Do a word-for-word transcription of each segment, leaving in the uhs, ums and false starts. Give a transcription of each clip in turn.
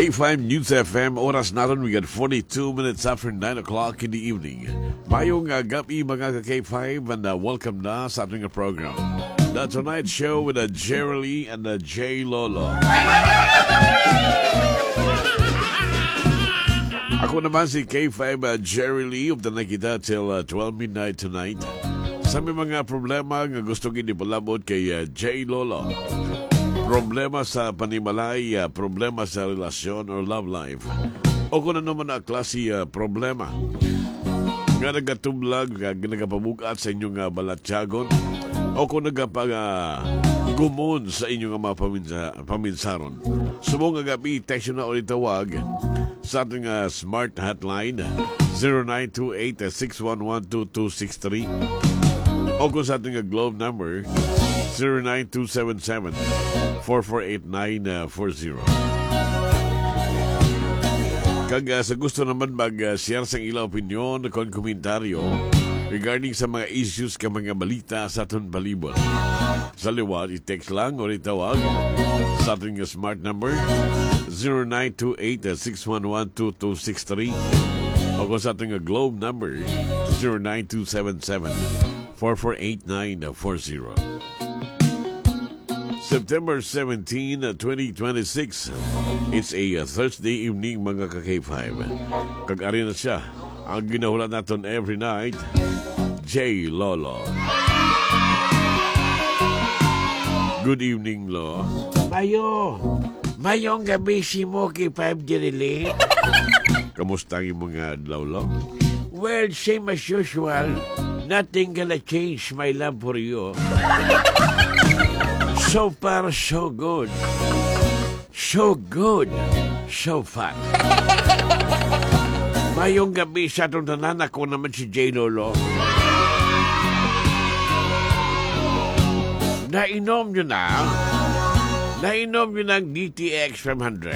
K five News F M, oras natin, we got forty-two minutes after nine o'clock in the evening. Mayong uh, gabi mga ka-K five, and uh, welcome na sa ating program. The Tonight Show with uh, Jerry Lee and uh, Jay Lolo. Ako naman si K five uh, Jerry Lee of the Nakita till uh, twelve midnight tonight. Sa may mga problema nga gusto ginipalabot kay uh, Jay Lolo. Problema sa panimalay, uh, problema sa relasyon or love life. O kung ano man ang klase uh, problema. Nga nagatublag, uh, nagapabukat sa inyong uh, balatyagon. O kung nagapag uh, gumon sa inyong mga paminsa, paminsaron. Subong nga gabi, text na ulit tawag sa ating uh, smart hotline zero nine two eight six one one two two six three. O kung sa ating uh, globe number zero nine two seven seven four four eight nine four zero. Kag uh, sa gusto naman mag-share uh, sa ilang opinion o komentaryo regarding sa mga issues ka mga balita sa aton balibot. Sa liwat, i-text lang o itawag sa ating smart number zero nine two eight six one one two two six three o kung sa ating globe number zero nine two seven seven four four eight nine four zero. September seventeenth, twenty twenty-six. It's a uh, Thursday evening mga ka-K five. Kag-ari na siya ang ginahulan natin every night, Jay Lolo. Good evening, Lo. Mayo, mayong gabi si mo K five Jerry. Kamusta ang mga adlaw, Lo? Well, same as usual. Nothing gonna change my love for you. So far, so good. So good. So fun. Mayong gabi sa itong tanan, ako naman si Jay Lolo. Nainom nyo na, nainom nyo ng D T X five hundred.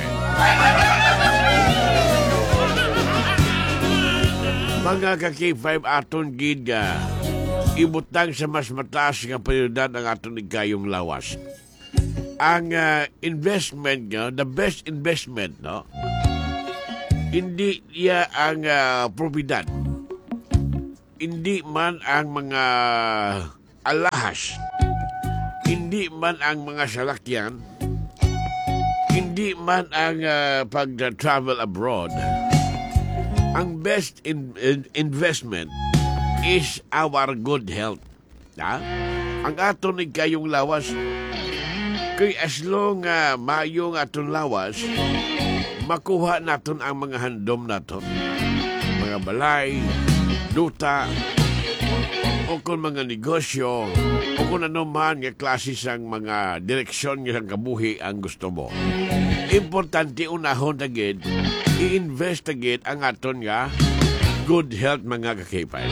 Mga ka-K five aton gid nga ibutang sa mas mataas nga prioridad ang aton igayong lawas. Ang uh, investment nga, the best investment, no? Hindi iya ang uh, propiedad. Hindi man ang mga alahas. Hindi man ang mga salakyan. Hindi man ang uh, pag-travel abroad. Ang best in, in, investment is our good health. Ha? Ang aton ni kayong lawas, kay as long uh, mayong aton lawas, makuha naton ang mga handom naton. Mga balay, duta, o kung mga negosyo, o kung ano man nga klase sang mga direksyon nga kabuhi ang gusto mo. Importante unahon agad, i-invest agad ang aton nga good health mga kakipay.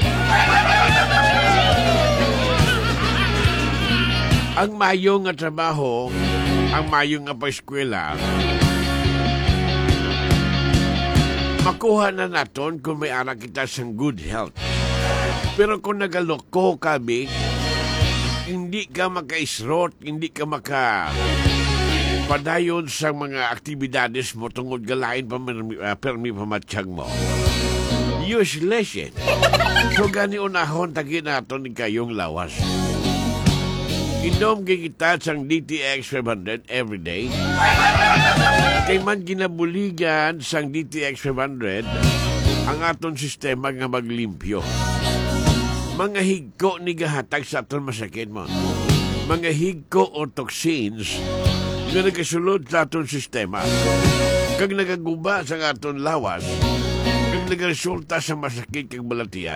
Ang mayong nga trabaho, ang mayong nga pa-eskwela, makuha na naton kung may anak kita sang good health. Pero kung nagaloko kami, hindi ka maka-isrot, hindi ka maka padayon sa mga aktibidades mo tungod galain pa uh, permi pamatsyag mo. Useless eh. So gani unahon tagi naton ni kayong lawas. Inom kita sang D T X five hundred every day. Kay man ginabuligan sang D T X five hundred ang aton sistema nga maglimpyo. Mga higko ni gahatag sa aton masakit mo. Mga higko o toxins nga nagasulod sa aton sistema. Kag nagaguba sa aton lawas, kag nagaresulta sa masakit kag balatian.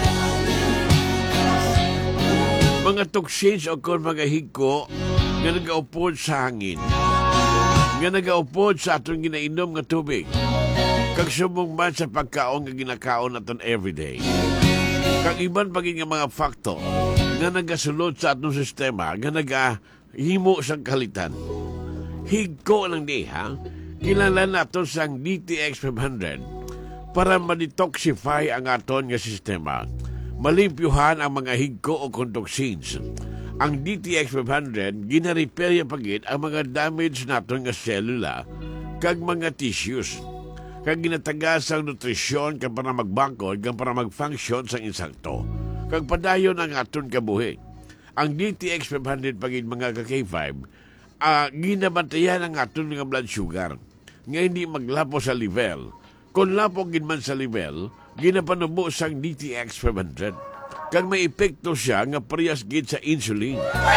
Mga toxins o kung mga higko nga nagaupod sa hangin, nga nagaupod sa atong ginainom nga tubig, kag subong man sa pagkaon nga ginakaon naton everyday. Kag iban pagin nga mga faktor nga nagasulod sa atong sistema, nga nagahimo sang kalitan. Higko lang di, ha? Kilala naton sang D T X five hundred para ma-detoxify ang aton nga sistema. Malimpyuhan ang mga higko o toxins. Ang D T X five hundred, gina-repair pagit ang mga damage naton nga selula kag mga tissues. Kag ginatagas ang nutrisyon kag para magbangkod kag para mag-function sa insakto. Kag padayon ang aton kabuhi. Ang D T X five hundred pagid mga ka K five, uh, ginabantayan ang aton mga blood sugar. Nga hindi maglapo sa level. Kung lapo gid man sa level, ginapanubo sang D T X five hundred. Kag may epekto siya nga parehas gid sa insulin.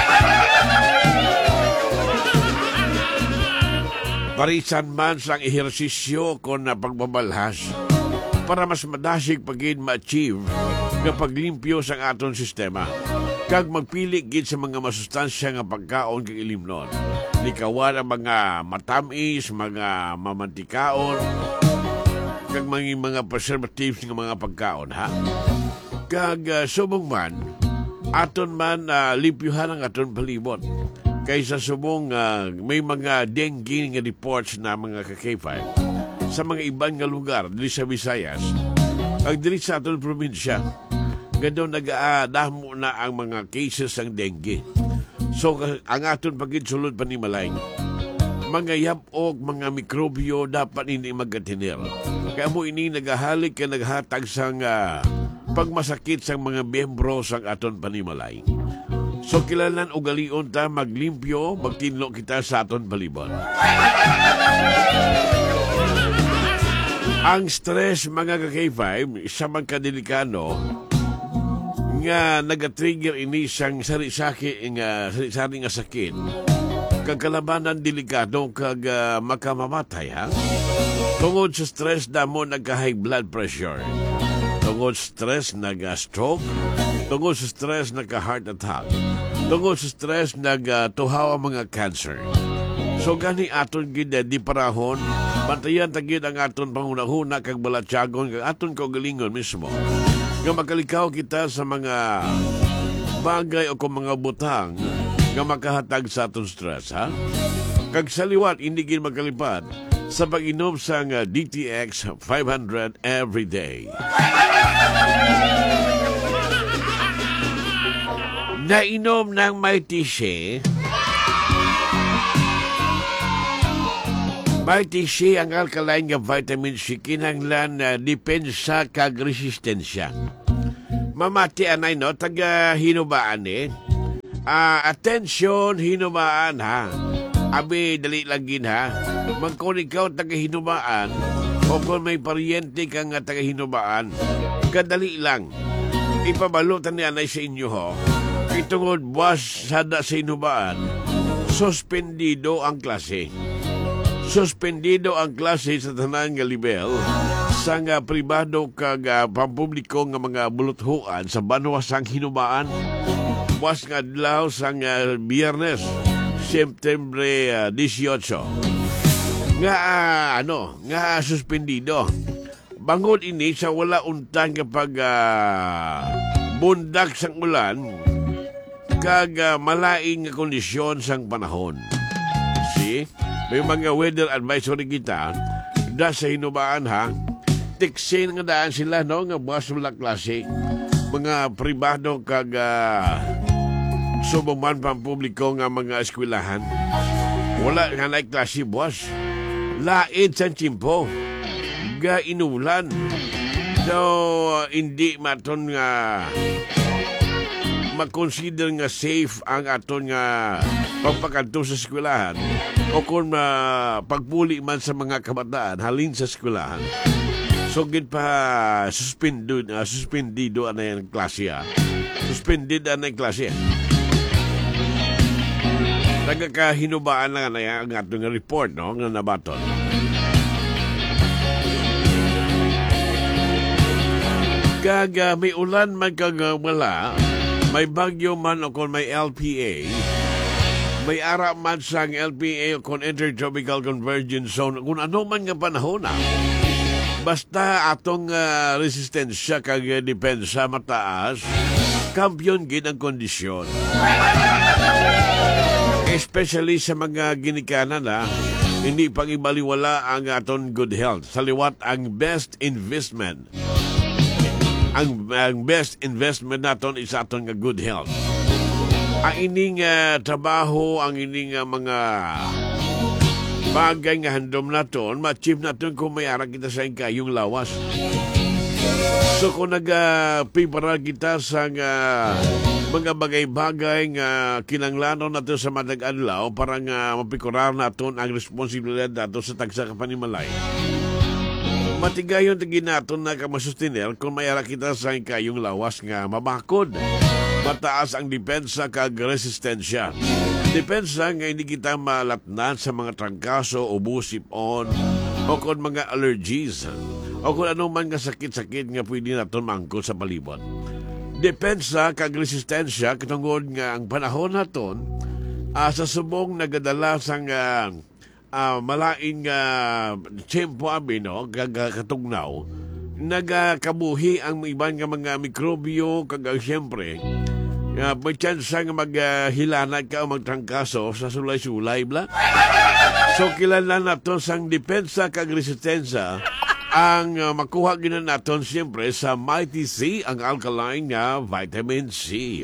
Parisan man sang ehersisyo kon na pagbabalhas para mas madasig pagid ma-achieve nga paglimpyo sang aton sistema. Kag magpili gid sa mga masustansya nga pagkaon kag ilimnon. Likawan ang mga matamis, mga mamantikaon, kag mga mga preservatives nga mga pagkaon, ha? Kag uh, subong man, aton man uh, limpyuhan ang aton palibot. Kaysa subong uh, may mga dengue nga reports na mga ka K five sa mga ibang nga lugar dili sa Visayas ag dili sa aton probinsya. Gado nag-aadamo na ang mga cases ng dengue. So ang aton pagid sulod panimalay, mga yabok, mga mikrobyo dapat hindi magatinir. Kaya mo ini nagahalik ka naghatag sang uh, pagmasakit sang mga miyembro sang aton panimalay. So kilalan o galion ta maglimpyo, magtinlo kita sa aton balibon. Ang stress mga ka K five, isa man kadelikano nga nagatrigger ini sang sari-saki nga sari-sari nga sakit. Kag kalabanan delikado kag uh, makamamatay, ha? Tungod sa stress damo nagka-high blood pressure. Tungod stress nag-stroke. Tungod sa stress nagka-heart attack. Tungod sa stress nagtuhaw ang mga cancer. So gani aton gid di parahon, bantayan tagid ang aton pangunahuna kag balatyagon kag aton kaugalingon mismo. Nga makalikaw kita sa mga bagay o kung mga butang nga makahatag sa aton stress, ha? Kag sa liwat hindi gid makalipad sa pag-inom sa uh, D T X five hundred every day. Nainom ng may tissue. May tissue ang alkaline nga vitamin C kinahanglan na uh, depensa kag resistensya. Mamati anay no taga hinubaan eh. Uh, attention hinubaan, ha. Abi dali lang gin, ha. Magkon ikaw taga hinubaan o kung may paryente kang taga hinubaan, kadali lang. Ipabalutan ni anay sa inyo, ho. Itungod buwas sada sa hinubaan, suspendido ang klase. Suspendido ang klase sa tanan nga level sa nga pribado kag uh, pampubliko nga mga buluthuan sa banwa sang hinubaan. Buwas nga adlaw sang uh, Biyernes, Septembre uh, eighteen. Nga uh, ano, nga suspendido. Bangod ini sa wala untang kapag uh, bundak sang ulan kag uh, malaing nga kondisyon sang panahon. See? May mga weather advisory kita da sa hinubaan, ha. Tiksin nga daan sila, no, nga buwas wala klase. Mga pribado kag uh, subuman pampubliko nga mga eskwelahan. Wala nga na klase buwas. Laid sa tsimpo. Ga inulan. So, uh, hindi maton nga makonsider nga safe ang aton nga pagpakanto sa eskwelahan o kung uh, pagpuli man sa mga kabataan halin sa eskwelahan. So gid pa suspended uh, suspendido anay ang klase, ha. Suspended anay klase. Nagkakahinubaan lang anay ang atong report, no, nga nabaton. Kag uh, may ulan man kag uh, wala, may bagyo man o kung may L P A, may ara man sang L P A o kung Intertropical Convergence Zone, kung ano man nga panahon na. Basta atong uh, resistensya kag uh, depensa mataas, kampiyon gid ang kondisyon. Especially sa mga ginikanan, na hindi pag-ibaliwala ang aton good health. Sa liwat ang best investment. Ang, ang best investment naton is aton nga good health. Ang ining uh, trabaho, ang ining uh, mga bagay nga handom naton, ma-achieve naton kung may ara kita sa kayong lawas. So kung nag-piparal kita sa uh, mga bagay-bagay nga kinanglanon nato sa madag adlaw para nga mapikurar naton ang responsibilidad nato sa tagsa kapanimalay. Matigayon tigin naton na kamasustiner kung may ara kita sa kayong lawas nga mabakod. Mataas ang depensa kag resistensya. Depensa nga hindi kita malatnan sa mga trangkaso o busip-on o kung mga allergies o kung anong man nga sakit-sakit nga pwede naton maangkot sa palibot. Depensa kag resistensya katungod nga ang panahon naton uh, sa subong nagadala sang uh, uh, malaing uh, tiyempo abi no kag katugnaw nagakabuhi ang iban nga mga mikrobyo kag siyempre uh, may chance nga maghilanad uh, ka o magtrangkaso sa sulay-sulay bla. So kilala naton sang depensa kag resistensya ang uh, makuha gina naton siyempre sa Mighty C, ang alkaline nga vitamin C.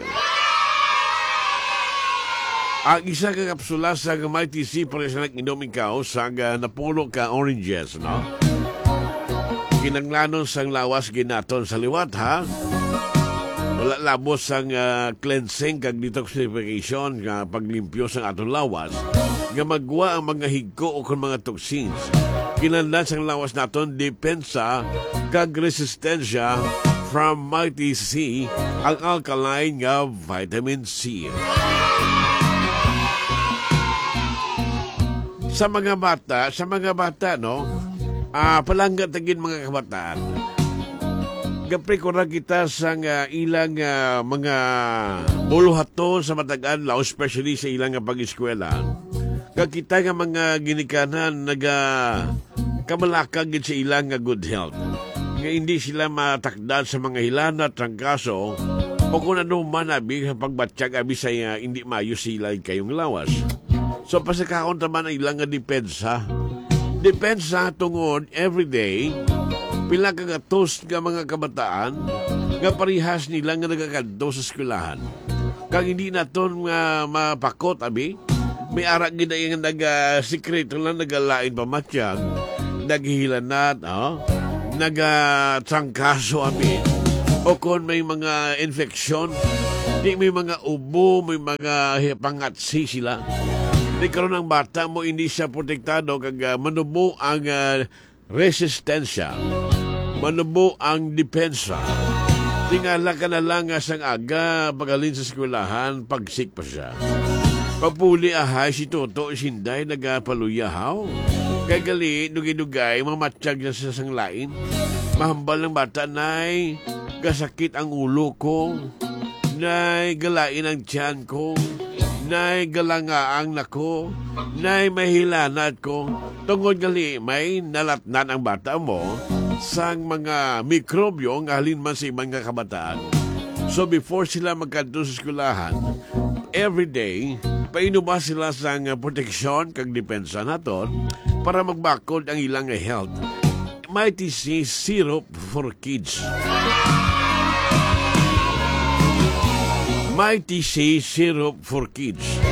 Ang isa ka kapsula sa Mighty C para sa nag-inom ikaw sa uh, napulo ka oranges, no? Kinanglanon sang lawas ginaton sa liwat, ha? Wala labos sang uh, cleansing kag detoxification nga paglimpyo sang atong lawas nga magwa ang mga higko o kung mga toxins. Kinahanglan sang lawas naton depensa kag resistensya from Mighty C, ang alkaline nga vitamin C. Sa mga bata, sa mga bata, no? Ah, palangga tagin mga kabataan. Gapre ko ra kita sa uh, ilang uh, mga buluhaton sa matagan lao, especially sa ilang uh, pag-eskwela. Kakita nga mga ginikanan naga kamalakag sa ilang nga good health. Nga hindi sila matakdan sa mga hilana, trangkaso, o kung ano man abi sa pagbatsyag abi sa uh, hindi mayo sila kayong lawas. So pasakaon taman ang ilang nga depensa. Depensa tungod everyday pila ka gatos nga mga kabataan nga parihas nila nga nagakadto sa eskwelahan. Kag hindi naton nga mapakot abi, may ara gid nga naga-sekreto lang nagalain pa matiyag, naghihilanat, oh, naga-trangkaso abi. O kung may mga infeksyon, di may mga ubo, may mga pangatsi sila. Di karon ang bata mo hindi siya protektado kag uh, manubo ang uh, resistensya, manubo ang depensa. Tingala ka na lang uh, sang aga pagalin sa eskwelahan, pagsik pa siya. Papuli ahay si Toto Sinday nagapaluyahaw. Kay gali dugay-dugay mamatsyag na sa sanglain. Mahambal ng bata nay, gasakit ang ulo ko, nay galain ang tiyan ko, nay galangaang nako, nay mahilanat ko. Tungod gali may nalatnan ang bata mo sang mga mikrobyo nga halin man sa ibang kabataan. So before sila magkanto sa eskwelahan, every day, painuba sila sa proteksyon kag depensa naton para magbakod ang ilang health. Mighty C Syrup for Kids. Mighty C Syrup for Kids.